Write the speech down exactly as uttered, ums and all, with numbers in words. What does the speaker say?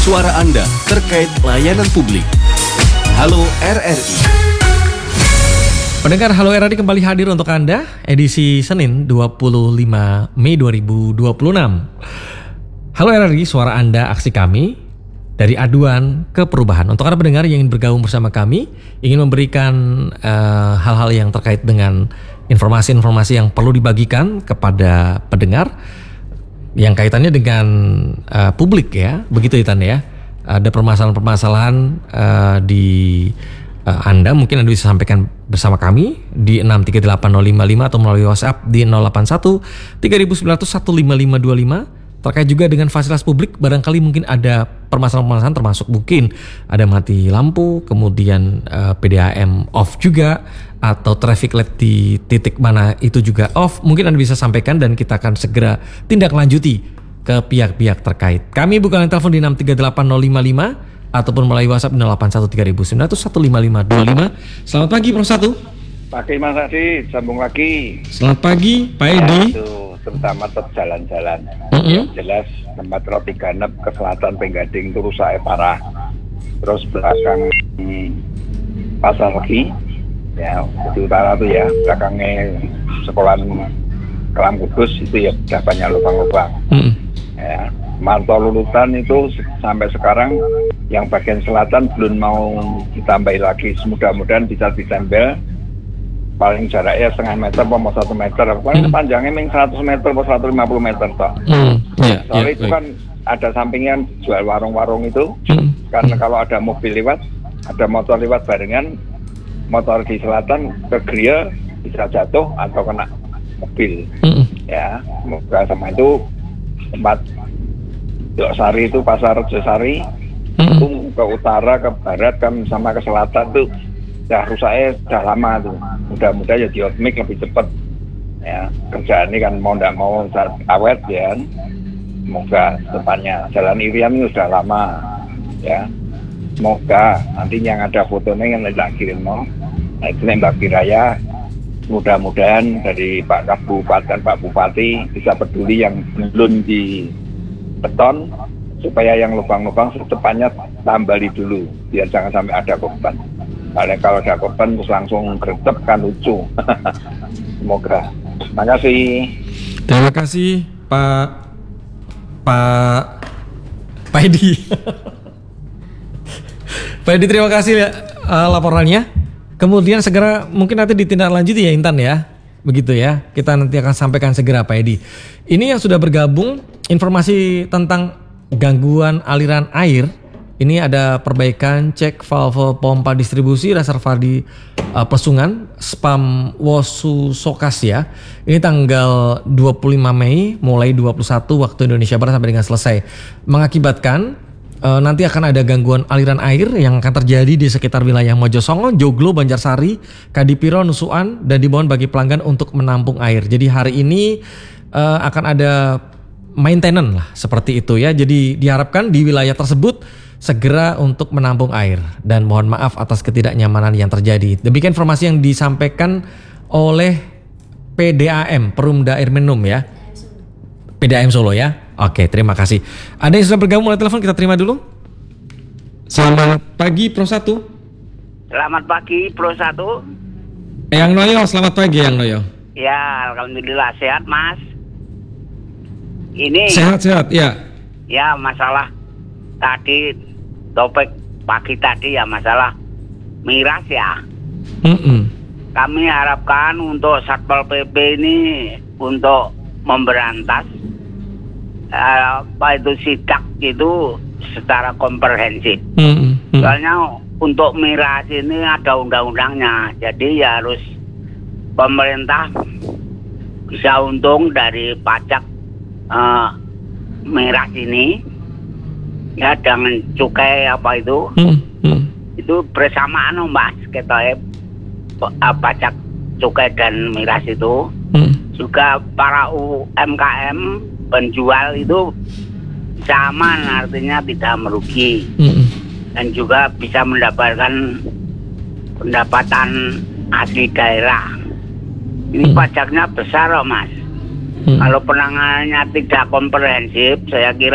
suara Anda terkait layanan publik. Halo R R I. Pendengar Halo R R I kembali hadir untuk Anda edisi Senin dua puluh lima Mei dua ribu dua puluh enam. Halo R R I, suara Anda, aksi kami, dari aduan ke perubahan. Untuk Anda pendengar yang ingin bergabung bersama kami, ingin memberikan uh, hal-hal yang terkait dengan informasi-informasi yang perlu dibagikan kepada pendengar yang kaitannya dengan uh, publik ya, begitu ya Tan ya. Ada permasalahan-permasalahan uh, di uh, Anda, mungkin Anda bisa sampaikan bersama kami di enam tiga delapan nol lima lima atau melalui WhatsApp di nol delapan satu tiga sembilan nol nol satu lima lima dua lima. Terkait juga dengan fasilitas publik, barangkali mungkin ada permasalahan-permasalahan termasuk mungkin ada mati lampu, kemudian uh, P D A M off juga, atau traffic light di titik mana itu juga off. Mungkin Anda bisa sampaikan dan kita akan segera tindak lanjuti ke pihak-pihak terkait. Kami buka telepon di enam tiga delapan nol lima lima ataupun melalui WhatsApp nol delapan satu tiga sembilan nol satu lima lima dua lima. Selamat pagi Prof satu. Pagi Mas Adi, sambung lagi. Selamat pagi Pak Edi. Ya, terutama tetap jalan-jalan. Mm-hmm. Yang jelas tempat roti ganep ke selatan Penggading itu rusaknya parah. Terus belakang hmm, pasar lagi, ya di utara tuh ya, belakangnya sekolahan Kelam Kudus itu ya udah banyak lubang-lubang. Mm-hmm. Ya, Marto Lulutan itu sampai sekarang yang bagian selatan belum mau ditambahi lagi. Mudah-mudahan bisa ditempel. Paling jaraknya setengah meter, mau satu meter, paling hmm. panjangnya memang seratus meter, atau seratus lima puluh meter toh. Hmm. Yeah, Soalnya yeah, itu right. Kan ada sampingnya jual warung-warung itu, hmm. karena hmm. kalau ada mobil lewat, ada motor lewat barengan, motor di selatan ke griya bisa jatuh atau kena mobil. Hmm. Ya, semoga sama itu tempat Josari itu pasar Josari, hmm. itu ke utara, ke barat, kan sama ke selatan tuh. Dah rusaknya sudah lama tuh. Mudah-mudahan ya diotmik lebih cepat. Ya, kerjaan ini kan mau tidak mau awet ya. Semoga depannya Jalan Irian ini sudah lama. Ya, semoga nanti yang ada fotonya yang tidak kirim mau. Nah itu Mbak Biraya. Mudah-mudahan dari Pak Kabupaten, Pak Bupati bisa peduli yang belum di beton supaya yang lubang-lubang secepatnya tambali dulu biar jangan sampai ada korban. Karena kalau ada korban terus langsung gercep kan lucu. Semoga. Terima kasih. Terima kasih Pak Pak Pak Edi. Pak Edi terima kasih ya uh, laporannya. Kemudian segera mungkin nanti ditindaklanjuti ya Intan ya. Begitu ya. Kita nanti akan sampaikan segera Pak Edi. Ini yang sudah bergabung informasi tentang gangguan aliran air. Ini ada perbaikan cek valve pompa distribusi reservoir di uh, Pesungan Spam Wosu Sokas ya. Ini tanggal dua puluh lima Mei mulai dua puluh satu waktu Indonesia Barat sampai dengan selesai. Mengakibatkan uh, nanti akan ada gangguan aliran air yang akan terjadi di sekitar wilayah Mojosongo, Joglo, Banjarsari, Kadipiro, Nusuan, dan dimohon bagi pelanggan untuk menampung air. Jadi hari ini uh, akan ada maintenance lah seperti itu ya. Jadi diharapkan di wilayah tersebut segera untuk menampung air dan mohon maaf atas ketidaknyamanan yang terjadi. Demikian informasi yang disampaikan oleh P D A M Perumda Air Minum ya. P D A M Solo ya. Oke, terima kasih. Ada yang sudah bergabung oleh telepon, kita terima dulu. Selamat pagi Pro satu. Selamat pagi Pro satu. Yang Noyo, selamat pagi Yang Noyo. Ya, alhamdulillah sehat Mas. Ini sehat-sehat ya. Ya, masalah tadi topik pagi tadi ya masalah miras ya. Mm-mm. Kami harapkan untuk Satpol P P ini untuk memberantas uh, apa itu sidak itu secara komprehensif. Mm-mm. Soalnya untuk miras ini ada undang-undangnya, jadi ya harus pemerintah bisa untung dari pajak uh, miras ini. Ya dengan cukai apa itu, hmm, hmm. itu bersamaan Mas, kita uh, pajak cukai dan miras itu, hmm. juga para U M K M penjual itu sama, artinya tidak merugi, hmm. dan juga bisa mendapatkan pendapatan asli daerah. Ini hmm. pajaknya besar loh Mas. Hmm. Kalau penanganannya tidak komprehensif, saya kira